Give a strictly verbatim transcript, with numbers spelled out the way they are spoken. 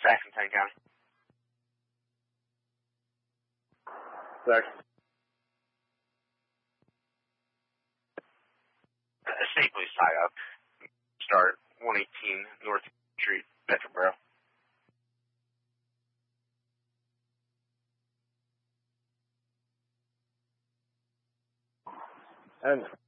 Saxon, Tank County. Saxon. Uh, State Police tie-up. Start one eighteen North Street, Metroboro. And